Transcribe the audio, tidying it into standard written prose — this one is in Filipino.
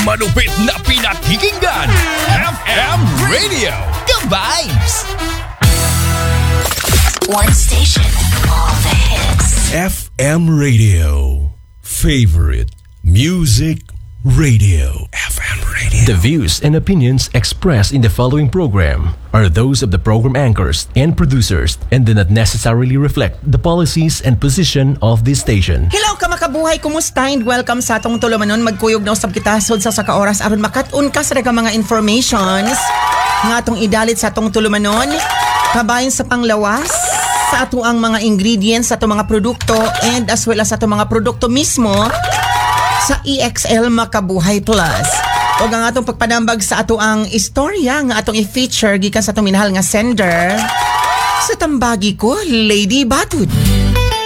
Malupit na pinakikinggan, FM Radio, The Vibes! One station, all the hits. FM Radio. Favorite Music Radio. FM Radio. The views and opinions expressed in the following program are those of the program anchors and producers and do not necessarily reflect the policies and position of this station. Hello ka makabuhay, kumusta? And welcome sa atong tulumanon. Magkuyog na usab kita sud sa oras aron makatun ka sa daghang mga informations nga atong idalit sa atong tulumanon. Kabayan sa panglawas sa ato ang mga ingredients sa ato mga produkto and as well as sa ato mga produkto mismo sa EXL Makabuhay Plus. O ang atong pagpanambag sa ato ang istorya nga atong i-feature gikan sa atong minahal nga sender sa tambagi ko, Lady Batud.